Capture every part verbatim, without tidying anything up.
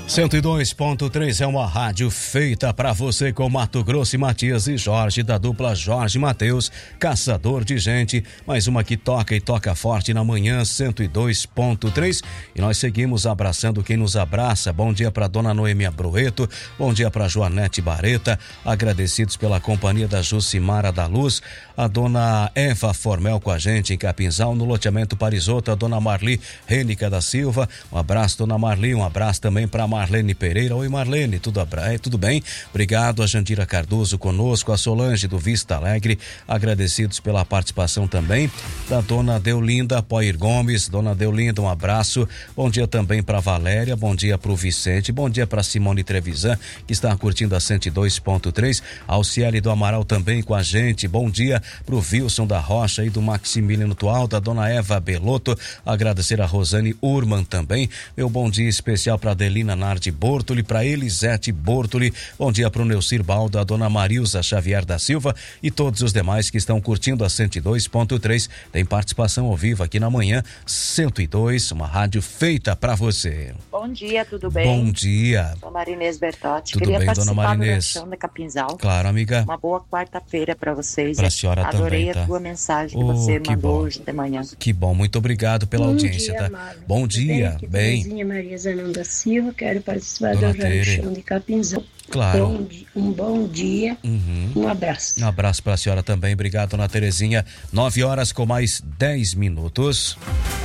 cento e dois ponto três é uma rádio feita para você com Mato Grosso e Matias e Jorge, da dupla Jorge Mateus, caçador de gente. Mais uma que toca e toca forte na manhã, cento e dois ponto três. E nós seguimos abraçando quem nos abraça. Bom dia para dona Noemia Brueto, bom dia para Joanete Bareta, agradecidos pela companhia da Jucimara da Luz, a dona Eva Formel com a gente em Capinzal, no loteamento Parisotto, a dona Marli Rênica da Silva. Um abraço, dona Marli, um abraço também para Marlene Pereira. Oi, Marlene, tudo, abra... tudo bem? Obrigado. A Jandira Cardoso conosco, a Solange do Vista Alegre, agradecidos pela participação também da dona Deolinda Poir Gomes. Dona Deolinda, um abraço. Bom dia também para Valéria, bom dia para o Vicente, bom dia para Simone Trevisan, que está curtindo a cento e dois ponto três. Alciele do Amaral também com a gente. Bom dia para o Wilson da Rocha e do Maximiliano Tual, da dona Eva Belotto. Agradecer a Rosane Urman também. Meu bom dia especial para Adelina Nardi Bortoli, para Elisete Bortoli, bom dia para o Neucir Baldo, a dona Marilza Xavier da Silva e todos os demais que estão curtindo a cento e dois ponto três. Tem participação ao vivo aqui na manhã cento e dois, uma rádio feita para você. Bom dia, tudo bem? Bom dia. Sou Marinês Bertotti. Tudo Queria bem, participar dona Marinês? do Ranchão da Capinzal. Claro, amiga. Uma boa quarta-feira para vocês. Para a senhora Adorei também, tá? a tua mensagem que Oh, você que mandou bom. hoje de manhã. Que bom, muito obrigado pela Bom audiência, dia, tá? amado. Bom Tudo dia, Aqui, bem. Terezinha Maria Zanão da Silva, quero participar Dona do Tere. Ranchão de Capinzal. Claro. Bom di- um bom dia, Uhum. um abraço. Um abraço para a senhora também, obrigado, dona Terezinha. Nove horas com mais dez minutos.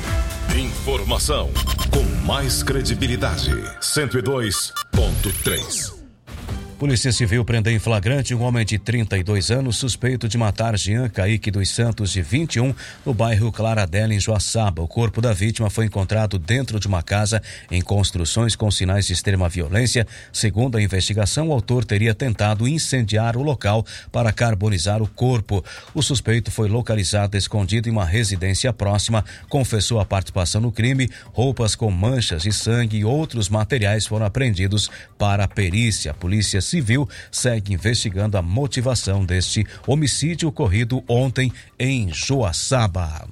Informação com mais credibilidade. cento e dois ponto três. Polícia Civil prendeu em flagrante um homem de trinta e dois anos suspeito de matar Jean Kaique dos Santos, de vinte e um, no bairro Claradela, em Joaçaba. O corpo da vítima foi encontrado dentro de uma casa em construções com sinais de extrema violência. Segundo a investigação, o autor teria tentado incendiar o local para carbonizar o corpo. O suspeito foi localizado escondido em uma residência próxima, confessou a participação no crime. Roupas com manchas de sangue e outros materiais foram apreendidos para a perícia. A Polícia Civil segue investigando a motivação deste homicídio ocorrido ontem em Joaçaba.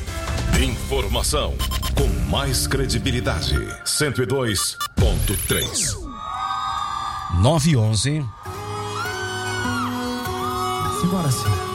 Informação com mais credibilidade. cento e dois ponto três. nove e onze. Simbora sim.